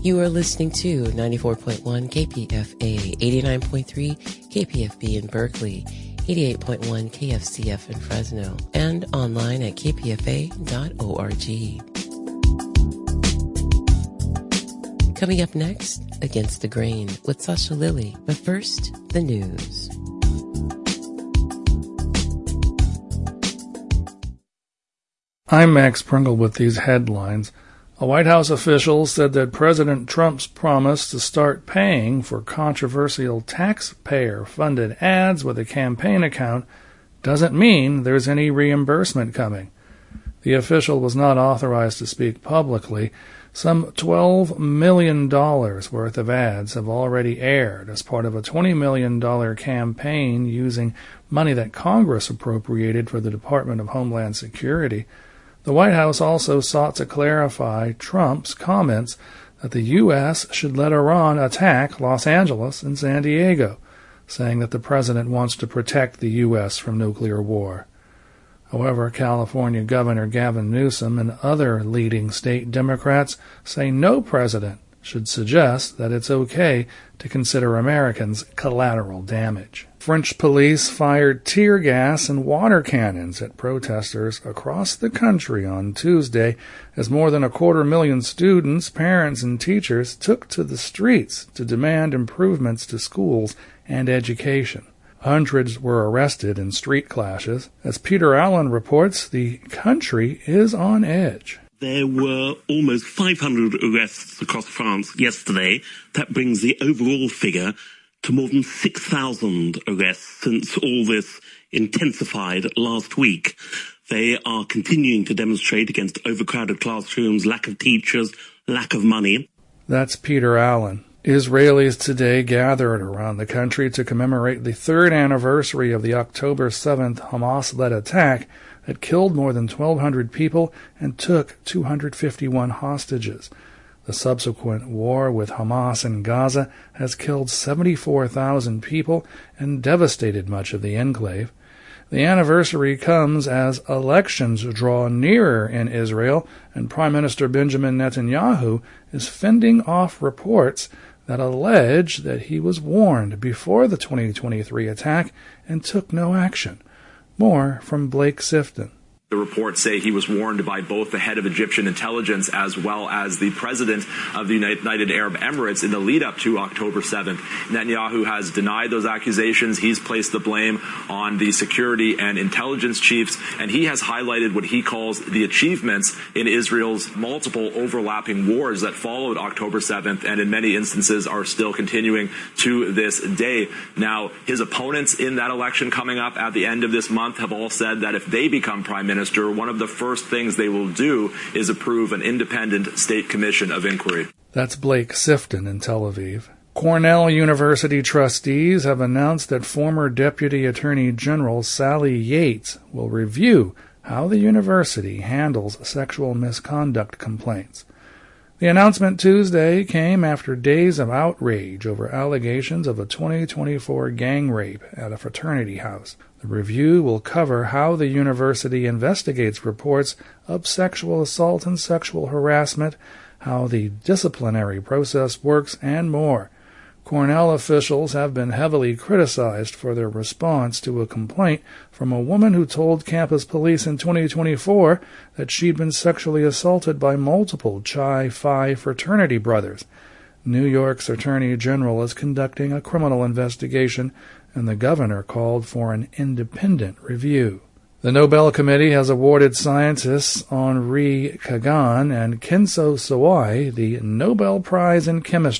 You are listening to 94.1 KPFA, 89.3 KPFB in Berkeley, 88.1 KFCF in Fresno, and online at kpfa.org. Coming up next, Against the Grain with Sasha Lilly. But first, the news. I'm Max Pringle with these headlines. A White House official said that President Trump's promise to start paying for controversial taxpayer-funded ads with a campaign account doesn't mean there's any reimbursement coming. The official was not authorized to speak publicly. Some $12 million worth of ads have already aired as part of a $20 million campaign using money that Congress appropriated for the Department of Homeland Security. The White House also sought to clarify Trump's comments that the U.S. should let Iran attack Los Angeles and San Diego, saying that the president wants to protect the U.S. from nuclear war. However, California Governor Gavin Newsom and other leading state Democrats say no president should suggest that it's okay to consider Americans collateral damage. French police fired tear gas and water cannons at protesters across the country on Tuesday as more than 250,000 students, parents, and teachers took to the streets to demand improvements to schools and education. Hundreds were arrested in street clashes. As Peter Allen reports, the country is on edge. There were almost 500 arrests across France yesterday. That brings the overall figure to more than 6,000 arrests since all this intensified last week. They are continuing to demonstrate against overcrowded classrooms, lack of teachers, lack of money. That's Peter Allen. Israelis today gathered around the country to commemorate the third anniversary of the October 7th Hamas-led attack that killed more than 1,200 people and took 251 hostages. The subsequent war with Hamas in Gaza has killed 74,000 people and devastated much of the enclave. The anniversary comes as elections draw nearer in Israel, and Prime Minister Benjamin Netanyahu is fending off reports that allege that he was warned before the 2023 attack and took no action. More from Blake Sifton. The reports say he was warned by both the head of Egyptian intelligence as well as the president of the United Arab Emirates in the lead-up to October 7th. Netanyahu has denied those accusations. He's placed the blame on the security and intelligence chiefs, and he has highlighted what he calls the achievements in Israel's multiple overlapping wars that followed October 7th and in many instances are still continuing to this day. Now, his opponents in that election coming up at the end of this month have all said that if they become prime minister, one of the first things they will do is approve an independent state commission of inquiry. That's Blake Sifton in Tel Aviv. Cornell University trustees have announced that former Deputy Attorney General Sally Yates will review how the university handles sexual misconduct complaints. The announcement Tuesday came after days of outrage over allegations of a 2024 gang rape at a fraternity house. The review will cover how the university investigates reports of sexual assault and sexual harassment, how the disciplinary process works, and more. Cornell officials have been heavily criticized for their response to a complaint from a woman who told campus police in 2024 that she'd been sexually assaulted by multiple Chi Phi fraternity brothers. New York's Attorney General is conducting a criminal investigation, and the governor called for an independent review. The Nobel Committee has awarded scientists Henri Kagan and Kenzo Sawai the Nobel Prize in Chemistry